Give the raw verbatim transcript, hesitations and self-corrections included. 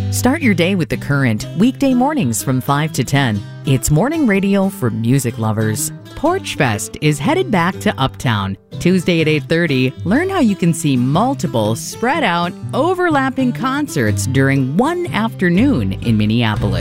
Start your day with The Current, weekday mornings from five to ten. It's morning radio for music lovers. Porch Fest is headed back to Uptown. Tuesday at eight thirty, learn how you can see multiple, spread out, overlapping concerts during one afternoon in Minneapolis.